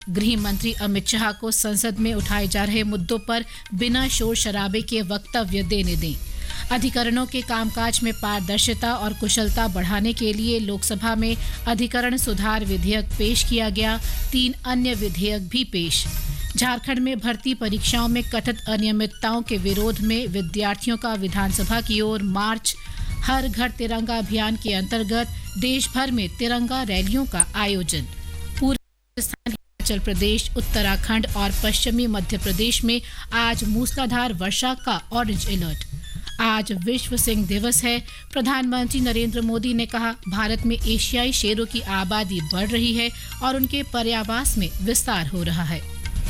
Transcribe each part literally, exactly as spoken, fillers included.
गृह मंत्री अमित शाह को संसद में उठाए जा रहे मुद्दों पर बिना शोर शराबे के वक्तव्य देने दें। अधिकरणों के कामकाज में पारदर्शिता और कुशलता बढ़ाने के लिए लोकसभा में अधिकरण सुधार विधेयक पेश किया गया। तीन अन्य विधेयक भी पेश। झारखंड में भर्ती परीक्षाओं में कथित अनियमितताओं के विरोध में विद्यार्थियों का विधानसभा की ओर मार्च। हर घर तिरंगा अभियान के अंतर्गत देश भर में तिरंगा रैलियों का आयोजन। पूरे राजस्थान, हिमाचल प्रदेश, उत्तराखंड और पश्चिमी मध्य प्रदेश में आज मूसलाधार वर्षा का ऑरेंज अलर्ट। आज विश्व सिंह दिवस है। प्रधानमंत्री नरेंद्र मोदी ने कहा, भारत में एशियाई शेरों की आबादी बढ़ रही है और उनके पर्यावास में विस्तार हो रहा है।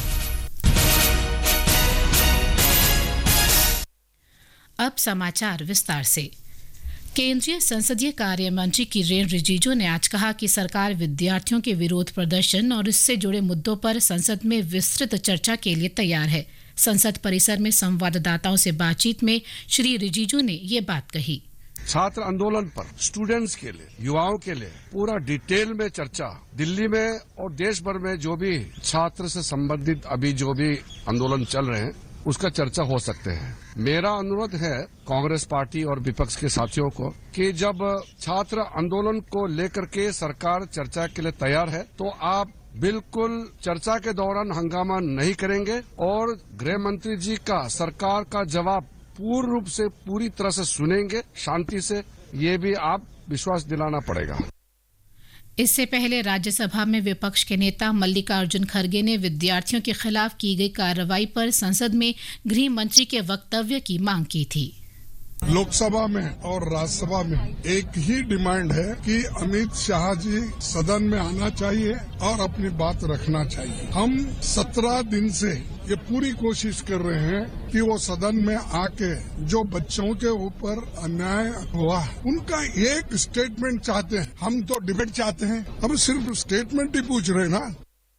अब समाचार विस्तार से। केंद्रीय संसदीय कार्य मंत्री किरेन रिजिजू ने आज कहा कि सरकार विद्यार्थियों के विरोध प्रदर्शन और इससे जुड़े मुद्दों पर संसद में विस्तृत चर्चा के लिए तैयार है। संसद परिसर में संवाददाताओं से बातचीत में श्री रिजिजू ने ये बात कही। छात्र आंदोलन पर स्टूडेंट्स के लिए, युवाओं के लिए पूरा डिटेल में चर्चा दिल्ली में और देश भर में जो भी छात्र से संबंधित अभी जो भी आंदोलन चल रहे हैं उसका चर्चा हो सकते हैं। मेरा अनुरोध है कांग्रेस पार्टी और विपक्ष के साथियों को कि जब छात्र आंदोलन को लेकर के सरकार चर्चा के लिए तैयार है तो आप बिल्कुल चर्चा के दौरान हंगामा नहीं करेंगे और गृह मंत्री जी का सरकार का जवाब पूर्ण रूप से पूरी तरह से सुनेंगे शांति से। ये भी आप विश्वास दिलाना पड़ेगा। इससे पहले राज्यसभा में विपक्ष के नेता मल्लिकार्जुन खड़गे ने विद्यार्थियों के खिलाफ की गई कार्रवाई पर संसद में गृह मंत्री के वक्तव्य की मांग की थी। लोकसभा में और राज्यसभा में एक ही डिमांड है कि अमित शाह जी सदन में आना चाहिए और अपनी बात रखना चाहिए। हम सत्रह दिन से ये पूरी कोशिश कर रहे हैं कि वो सदन में आके जो बच्चों के ऊपर अन्याय हुआ उनका एक स्टेटमेंट चाहते हैं। हम तो डिबेट चाहते हैं, हम सिर्फ स्टेटमेंट ही पूछ रहे हैं ना।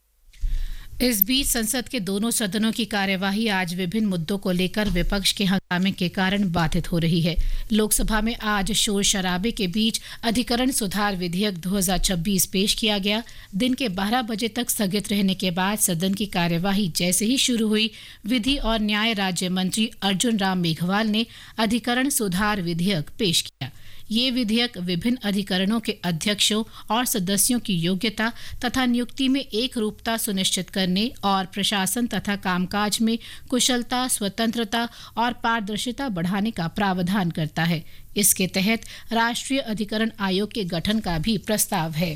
इस बीच संसद के दोनों सदनों की कार्यवाही आज विभिन्न मुद्दों को लेकर विपक्ष के हंगामे के कारण बाधित हो रही है। लोकसभा में आज शोर शराबे के बीच अधिकरण सुधार विधेयक दो हज़ार छब्बीस पेश किया गया। दिन के बारह बजे तक स्थगित रहने के बाद सदन की कार्यवाही जैसे ही शुरू हुई, विधि और न्याय राज्य मंत्री अर्जुन राम मेघवाल ने अधिकरण सुधार विधेयक पेश किया। ये विधेयक विभिन्न अधिकरणों के अध्यक्षों और सदस्यों की योग्यता तथा नियुक्ति में एक रूपता सुनिश्चित करने और प्रशासन तथा कामकाज में कुशलता, स्वतंत्रता और पारदर्शिता बढ़ाने का प्रावधान करता है। इसके तहत राष्ट्रीय अधिकरण आयोग के गठन का भी प्रस्ताव है।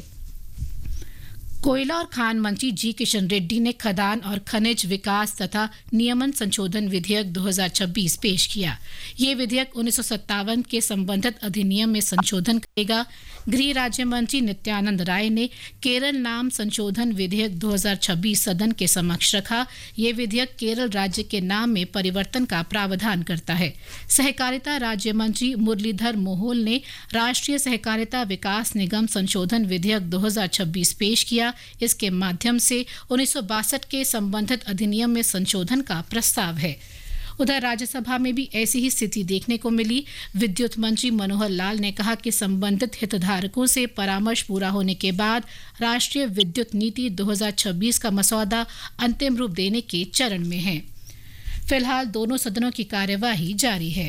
कोयला और खान मंत्री जी किशन रेड्डी ने खदान और खनिज विकास तथा नियमन संशोधन विधेयक दो हज़ार छब्बीस पेश किया। ये विधेयक उन्नीस सौ सत्तावन के संबंधित अधिनियम में संशोधन करेगा। गृह राज्य मंत्री नित्यानंद राय ने केरल नाम संशोधन विधेयक दो हज़ार छब्बीस सदन के समक्ष रखा। ये विधेयक केरल राज्य के नाम में परिवर्तन का प्रावधान करता है। सहकारिता राज्य मंत्री मुरलीधर मोहोल ने राष्ट्रीय सहकारिता विकास निगम संशोधन विधेयक दो हज़ार छब्बीस पेश किया। इसके माध्यम से उन्नीस सौ बासठ के संबंधित अधिनियम में संशोधन का प्रस्ताव है। उधर राज्यसभा में भी ऐसी ही स्थिति देखने को मिली। विद्युत मंत्री मनोहर लाल ने कहा कि संबंधित हितधारकों से परामर्श पूरा होने के बाद राष्ट्रीय विद्युत नीति दो हज़ार छब्बीस का मसौदा अंतिम रूप देने के चरण में है। फिलहाल दोनों सदनों की कार्यवाही जारी है।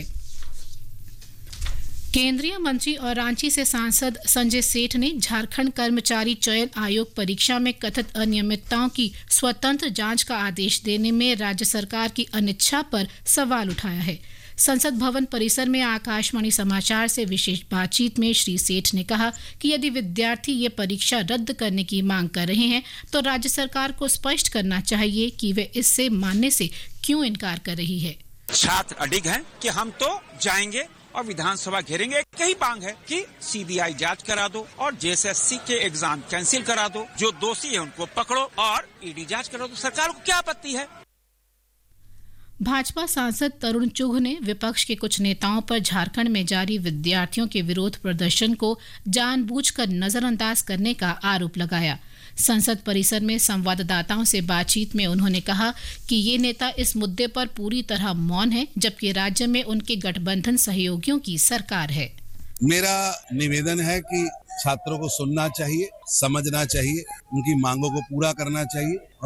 केंद्रीय मंत्री और रांची से सांसद संजय सेठ ने झारखंड कर्मचारी चयन आयोग परीक्षा में कथित अनियमितताओं की स्वतंत्र जांच का आदेश देने में राज्य सरकार की अनिच्छा पर सवाल उठाया है। संसद भवन परिसर में आकाशवाणी समाचार से विशेष बातचीत में श्री सेठ ने कहा कि यदि विद्यार्थी ये परीक्षा रद्द करने की मांग कर रहे हैं तो राज्य सरकार को स्पष्ट करना चाहिए कि वे इससे मानने से क्यों इनकार कर रही है। छात्र अडिग हैं कि हम तो जाएंगे और विधानसभा घेरेंगे। कई मांग है कि सीबीआई जांच करा दो और जेएसएससी के एग्जाम कैंसिल करा दो, जो दोषी है उनको पकड़ो और ईडी जांच करो। तो सरकार को क्या आपत्ति है। भाजपा सांसद तरुण चुघ ने विपक्ष के कुछ नेताओं पर झारखंड में जारी विद्यार्थियों के विरोध प्रदर्शन को जानबूझकर नजरअंदाज करने का आरोप लगाया। संसद परिसर में संवाददाताओं से बातचीत में उन्होंने कहा कि ये नेता इस मुद्दे पर पूरी तरह मौन है, जबकि राज्य में उनके गठबंधन सहयोगियों की सरकार है। मेरा निवेदन है कि छात्रों को सुनना चाहिए, समझना चाहिए, उनकी मांगों को पूरा करना चाहिए